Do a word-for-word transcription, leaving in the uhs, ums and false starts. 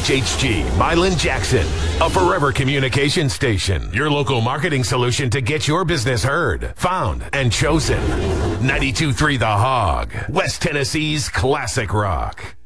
H H G, Milan Jackson, a forever communication station. Your local marketing solution to get your business heard, found, and chosen. ninety-two point three The Hog, West Tennessee's classic rock.